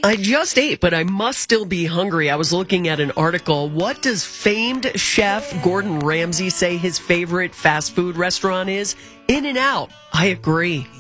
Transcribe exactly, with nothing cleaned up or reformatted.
I just ate, but I must still be hungry. I was looking at an article. What does famed chef Gordon Ramsay say his favorite fast food restaurant is? In-N-Out. I agree.